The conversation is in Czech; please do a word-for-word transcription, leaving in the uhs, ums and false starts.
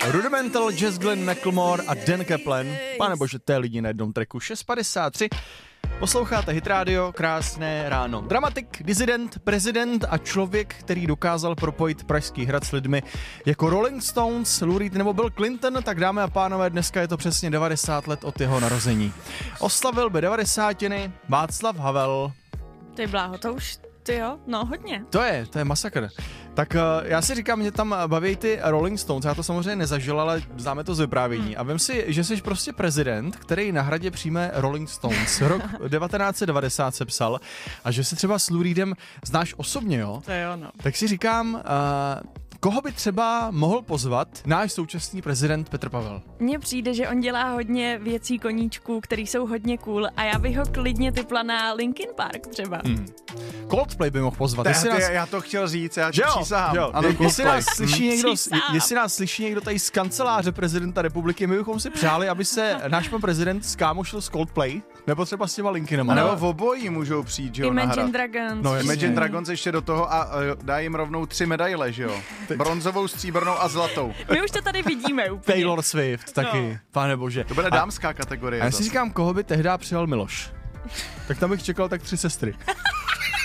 Rudimental, Jess Glynn McLemore a Dan Kaplan. Pane bože, to je lidi na jednom tracku. šest padesát tři. Posloucháte Hit Radio, krásné ráno. Dramatik, disident, prezident a člověk, který dokázal propojit Pražský hrad s lidmi jako Rolling Stones, Lou Reed nebo Bill Clinton, tak dámy a pánové, dneska je to přesně devadesát let od jeho narození. Oslavil by devadesátiny Václav Havel. Ty bláho, to už, ty jo, no hodně. To je, to je masakr. Tak uh, já si říkám, mě tam baví ty Rolling Stones, já to samozřejmě nezažil, ale známe to z vyprávění. Hmm. A vím si, že jsi prostě prezident, který na hradě přijme Rolling Stones. Rok devatenáct set devadesát se psal a že se třeba s Lou Reedem znáš osobně, jo? To jo, no. Tak si říkám, uh, koho by třeba mohl pozvat náš současný prezident Petr Pavel? Mně přijde, že on dělá hodně věcí koníčků, které jsou hodně cool a já bych ho klidně typla na Linkin Park třeba. Hmm. Coldplay by mohl pozvat. Te, jestli nás... Já to chtěl říct, já ti jo, přísahám. Jo, ano, jestli nás, slyší někdo, Přísahám. jestli nás slyší někdo tady z kanceláře prezidenta republiky, my bychom si přáli, aby se náš pan prezident skámošil s Coldplay, nebo třeba s těma Linkinama. A nebo v obojí můžou přijít, že jo, na Imagine hrad. Dragons. No, Imagine Dragons ještě do toho a uh, dá jim rovnou tři medaile, že jo? Bronzovou, stříbrnou a zlatou. My už to tady vidíme úplně. Taylor Swift taky, no. Pane bože. To bude dámská kategorie. A já si říkám, koho by tehdy přijal Miloš. Tak tam bych čekal tak tři sestry.